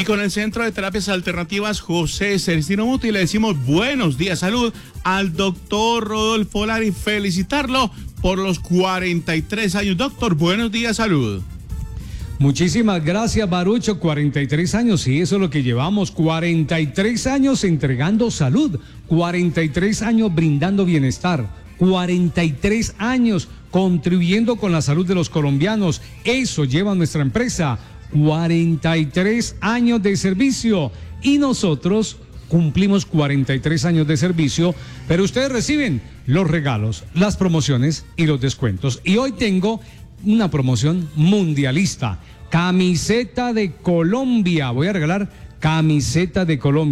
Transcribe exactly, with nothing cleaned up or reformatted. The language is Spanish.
Y con el Centro de Terapias Alternativas José Celestino Muti le decimos buenos días, salud al doctor Rodolfo Lari, felicitarlo por los cuarenta y tres años. Doctor, buenos días, salud. Muchísimas gracias, Barucho. cuarenta y tres años, sí, eso es lo que llevamos. cuarenta y tres años entregando salud, cuarenta y tres años brindando bienestar, cuarenta y tres años contribuyendo con la salud de los colombianos. Eso lleva nuestra empresa, cuarenta y tres años de servicio. Y nosotros cumplimos cuarenta y tres años de servicio, pero ustedes reciben los regalos, las promociones y los descuentos. Y hoy tengo una promoción mundialista. Camiseta de Colombia. Voy a regalar camiseta de Colombia.